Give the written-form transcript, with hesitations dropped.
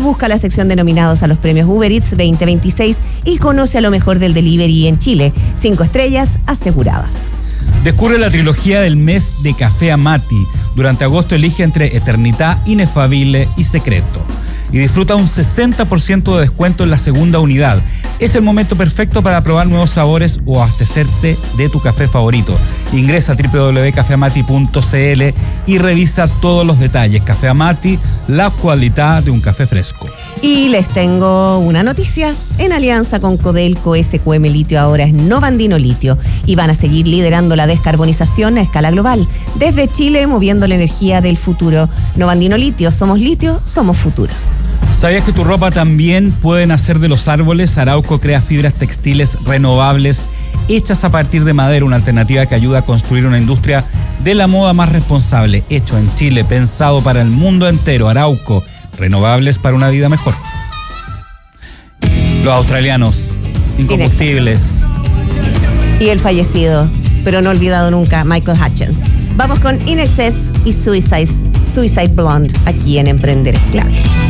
busca la sección de nominados a los premios Uber Eats 2026 y conoce a lo mejor del delivery en Chile. 5 estrellas aseguradas. Descubre la trilogía del mes de Café Amati. Durante agosto elige entre Eternità, Inefable y Secreto. Y disfruta un 60% de descuento en la segunda unidad. Es el momento perfecto para probar nuevos sabores o abastecerte de tu café favorito. Ingresa a www.cafeamati.cl y revisa todos los detalles. Café Amati, la cualidad de un café fresco. Y les tengo una noticia. En alianza con Codelco, SQM Litio ahora es Novandino Litio y van a seguir liderando la descarbonización a escala global. Desde Chile, moviendo la energía del futuro. Novandino Litio, somos futuro. ¿Sabías que tu ropa también puede nacer de los árboles? Arauco crea fibras textiles renovables hechas a partir de madera, una alternativa que ayuda a construir una industria de la moda más responsable. Hecho en Chile, pensado para el mundo entero. Arauco, renovables para una vida mejor. Los australianos, incombustibles. Y el fallecido, pero no olvidado nunca, Michael Hutchence. Vamos con In Excess y Suicide Blonde, aquí en Emprender es Clave.